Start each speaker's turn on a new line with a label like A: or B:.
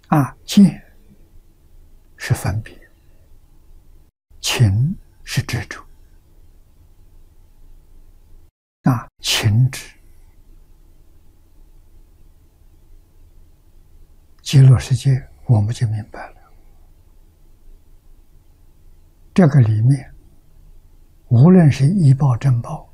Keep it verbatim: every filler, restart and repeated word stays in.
A: 啊，见是分别，情是执着，啊，情执极乐世界，我们就明白了。这个里面，无论是依报正报，